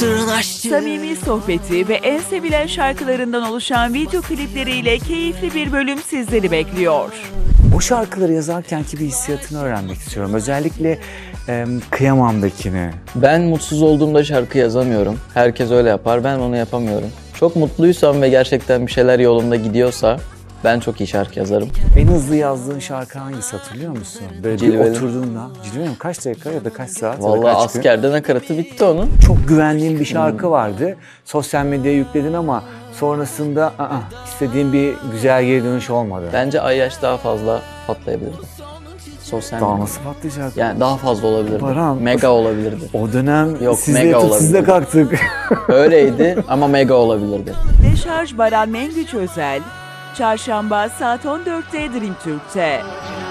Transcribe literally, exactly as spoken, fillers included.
Samimi sohbeti ve en sevilen şarkılarından oluşan video klipleriyle keyifli bir bölüm sizleri bekliyor. O şarkıları yazarken ki bir hissiyatını öğrenmek istiyorum. Özellikle e, Kıyamam'dakini. Ben mutsuz olduğumda şarkı yazamıyorum. Herkes öyle yapar, ben onu yapamıyorum. Çok mutluysam ve gerçekten bir şeyler yolunda gidiyorsa ben çok iyi şarkı yazarım. En hızlı yazdığın şarkı hangisi, hatırlıyor musun? Böyle Cilveli. bir oturduğunda, Cilveli mi? Kaç dakika ya da kaç saat? ya da Vallahi kaç gün? askerde nakaratı bitti onun. Çok güvendiğin bir şarkı vardı. Sosyal medyaya yükledin ama sonrasında ı-ı, istediğin bir güzel geri dönüş olmadı. Bence Ayyaş daha fazla patlayabilirdi. Sosyal Daha medya. nasıl patlayacak? Yani daha fazla olabilirdi. Baran. Mega olabilirdi. O dönem Yok, sizle mega yatıp olabilir. sizle kalktık. Öyleydi ama mega olabilirdi. Deşarj Baran Mengüç Özel, Çarşamba saat on dörtte Dream Türk'te.